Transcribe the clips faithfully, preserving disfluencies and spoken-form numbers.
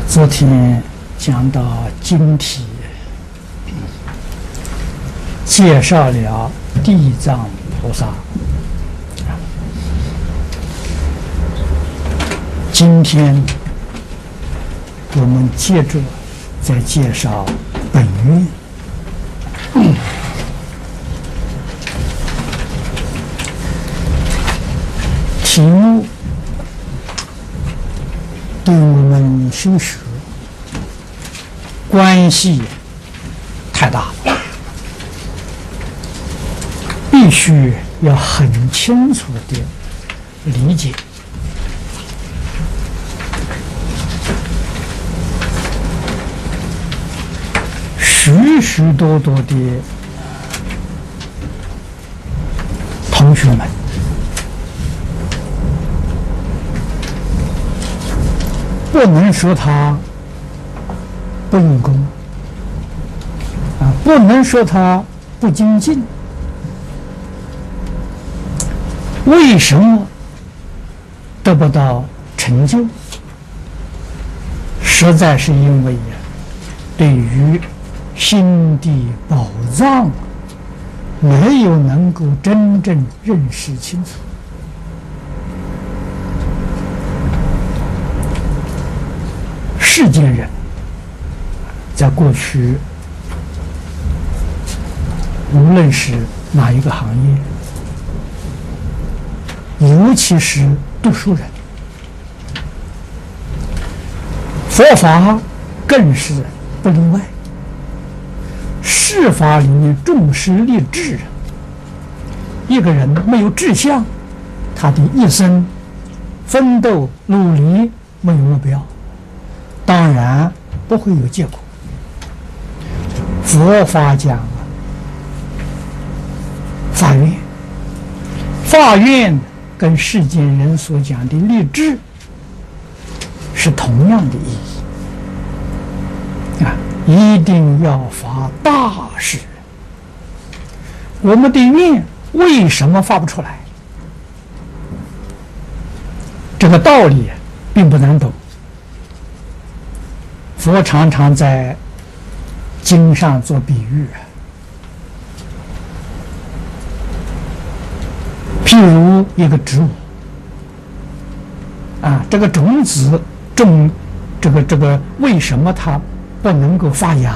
昨天讲到经题，介绍了地藏菩萨。今天我们接着再介绍本愿。题目对我们修学关系太大了，必须要很清楚的理解。许许多多的同学们不能说他不用功啊，不能说他不精进。为什么得不到成就？实在是因为呀，对于心地宝藏没有能够真正认识清楚。世间人在过去，无论是哪一个行业，尤其是读书人，佛法更是不例外。世法里面重视立志，一个人没有志向，他的一生奋斗努力没有目标，当然不会有结果。佛法讲法愿，法愿跟世间人所讲的立志是同样的意义啊，一定要发大誓。我们的愿为什么发不出来？这个道理并不难懂。佛常常在经上做比喻，譬如一个植物啊，这个种子种，这个这个为什么它不能够发芽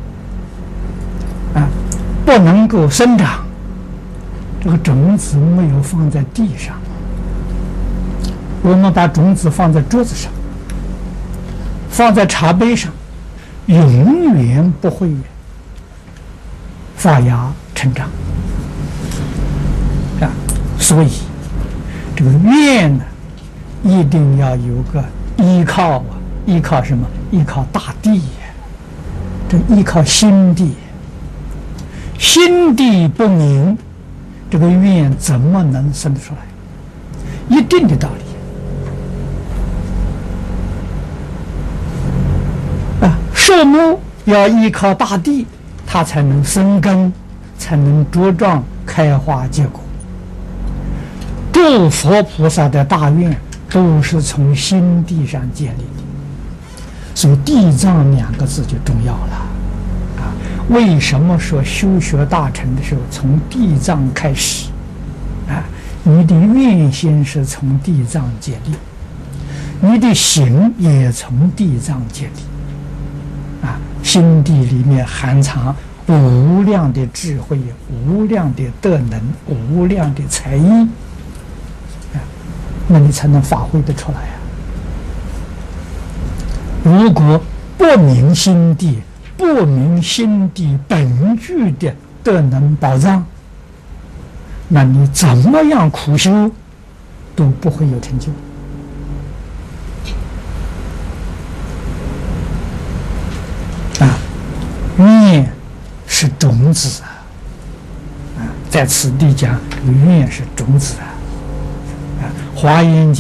啊，不能够生长？这个种子没有放在地上，我们把种子放在桌子上，放在茶杯上，永远不会发芽成长啊！所以这个愿呢，一定要有个依靠啊！依靠什么？依靠大地，这依靠心地。心地不明，这个愿怎么能生得出来？一定的道理。树木要依靠大地，它才能生根，才能茁壮开花结果。诸佛菩萨的大愿都是从心地上建立的，所以地藏两个字就重要了啊！为什么说修学大成的时候从地藏开始啊？你的愿心是从地藏建立，你的行也从地藏建立。啊，心地里面含藏无量的智慧，无量的德能，无量的才艺，啊，那你才能发挥得出来呀。如果不明心地，不明心地本具的德能宝藏，那你怎么样苦修都不会有成就。愿是种子啊，啊，在此地讲，愿是种子啊，啊，华严经